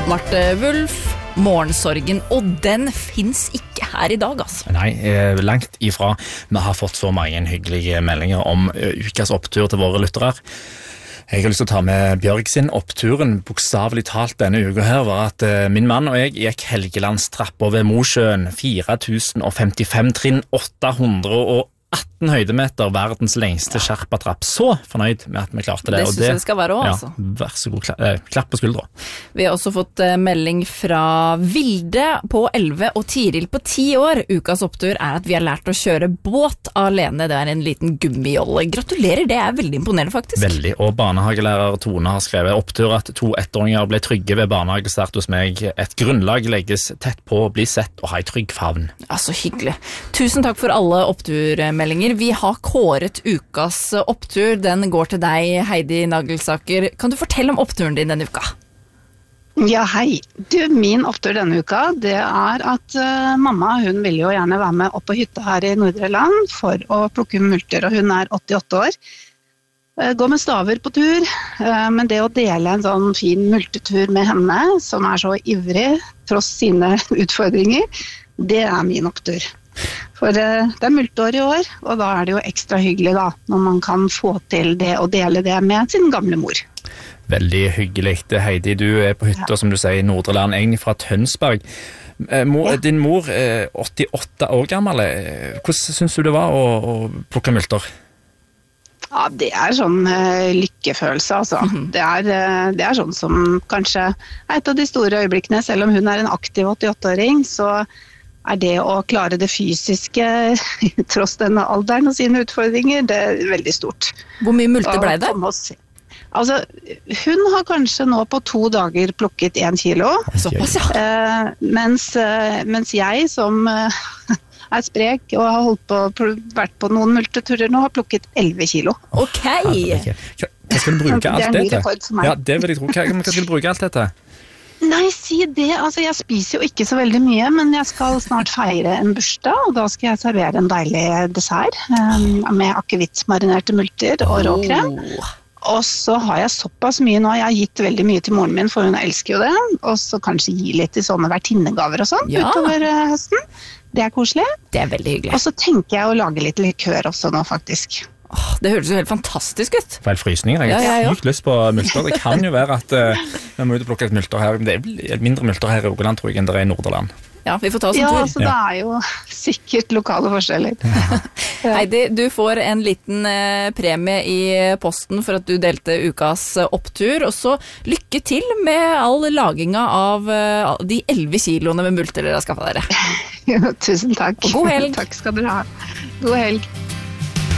Marte Wulff, morgensorgen, og den finnes ikke her i dag, altså. Nei, langt ifra. Vi har fått så mange hyggelige meldinger om ukas opptur til våre lyttere. Jeg har lyst til å ta med Bjørg sin. Oppturen, bokstavelig talt denne uka her, var at min mann og jeg gikk Helgelandstrappa ved Mosjøen, 4055 trinn, 818 høydemeter, verdens lengste skjerpatrapp. Så fornøyd med at vi klarte det. Det synes jeg det skal være også, altså. Ja, vær så god, klapp på skuldra. Vi har også fått melding fra Vilde på 11 og Tiril på 10 år. Ukas opptur er at vi har lært å kjøre båt alene. Det er en liten gummijolle. Gratulerer, det er veldig imponerende faktisk. Veldig, og barnehagelærer Tone har skrevet opptur at 2 ettåringer ble trygge ved barnehagestart hos meg. Et grunnlag legges tett på, bli sett og ha en trygg favn. Ja, så hyggelig. Tusen takk for alle oppturmeldinger. Vi har kåret ukas opptur. Den går til deg, Heidi Nagelsaker. Kan du fortelle om oppturen din denne uka? Ja, hei. Min opptur denne uka, det er at mamma, hun vil jo gjerne være med opp på hytta her i Nordre Land for å plukke multer, og hun er 88 år. Gå med staver på tur, men det å dele en sånn fin multetur med henne, som er så ivrig, tross sine utfordringer, det er min opptur. For det er multeår i år, og da er det jo ekstra hyggelig da, når man kan få til det og dele det med sin gamle mor. Veldig hyggelig. Heidi, du er på hytta, som du sier, i Nordre Land, egentlig fra Tønsberg. Din mor, 88 år gammel, hvordan synes du det var å plukke multer? Ja, det er sånn lykkefølelse, altså. Det er sånn som kanskje er et av de store øyeblikkene, selv om hun er en aktiv 88-åring, så er det å klare det fysiske tross denne alderen og sine utfordringer, det er veldig stort. Hvor mye multer ble det? Altså, hun har kanskje nå på 2 dager plukket 1 kilo. Såpass, ja. Mens jeg, som er sprek og har vært på noen multeturer nå, har plukket 11 kilo. Ok! Hva skal du bruke alt det til? Det er en ny rekord for meg. Ja, det vil jeg tro. Hva skal du bruke alt det til? Nei, si det. Altså, jeg spiser jo ikke så veldig mye, men jeg skal snart feire en bursdag, og da skal jeg servere en deilig dessert med akevittmarinerte multer og råkrem. Og så har jeg såpass mye nå. Jeg har gitt veldig mye til moren min, for hun elsker jo det. Og så kanskje gi litt i sånne vertinnegaver og sånn utover høsten. Det er koselig. Det er veldig hyggelig. Og så tenker jeg å lage litt likør også nå, faktisk. Det høres jo helt fantastisk ut. Feil frysninger, jeg har sykt lyst på multer. Det kan jo være at vi må ut og plukke et multer her. Det er mindre multer her i Rogaland, tror jeg, enn det er i Nordre Land. Ja, vi får ta oss en tur. Ja, så det er jo sikkert lokale forskjeller. Heidi, du får en liten premie i posten for at du delte ukas opptur, og så lykke til med all laginga av de 11 kiloene med multer dere har skaffet dere. Tusen takk. Og god helg. Takk skal dere ha. God helg.